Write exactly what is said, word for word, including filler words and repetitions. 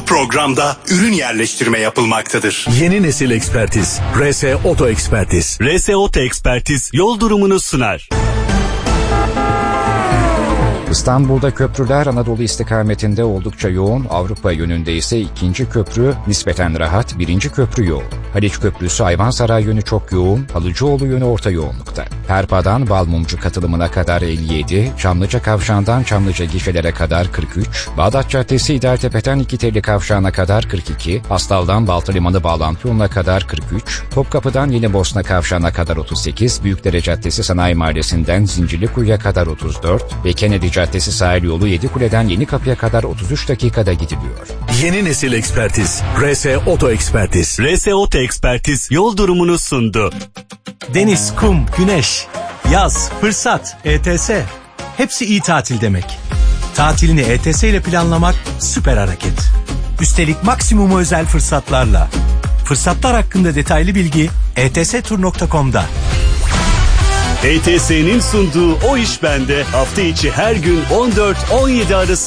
Bu programda ürün yerleştirme yapılmaktadır. Yeni nesil ekspertiz. R S Oto Ekspertiz. R S Oto Ekspertiz yol durumunu sunar. İstanbul'da köprüler Anadolu istikametinde oldukça yoğun, Avrupa yönünde ise ikinci köprü nispeten rahat, birinci köprü yoğun. Haliç Köprüsü Ayvansaray yönü çok yoğun, Halıcıoğlu yönü orta yoğunlukta. Perpa'dan Balmumcu katılımına kadar elli yedi, Çamlıca Kavşağı'ndan Çamlıca gişelere kadar kırk üç, Bağdat Caddesi İdealtepe'den İkitelli Kavşağı'na kadar kırk iki, Hastal'dan Baltalimanı bağlantı yoluna kadar kırk üç, Topkapı'dan Yenibosna Kavşağı'na kadar otuz sekiz, Büyükdere Caddesi Sanayi Mahallesi'nden Zincirlikuyu'ya kadar otuz dört ve Kennedy Caddesi Sahil Yolu Yedikule'den Yenikapı'ya kadar otuz üç dakikada gidiliyor. Yeni nesil ekspertiz. R S Oto Ekspertiz. R S Oto Ekspertiz yol durumunu sundu. Deniz, kum, güneş, yaz, fırsat, E T S. Hepsi iyi tatil demek. Tatilini E T S ile planlamak süper hareket. Üstelik maksimum özel fırsatlarla. Fırsatlar hakkında detaylı bilgi e t s tur nokta com'da. E T S'nin sunduğu O İş Bende hafta içi her gün on dört on yedi arası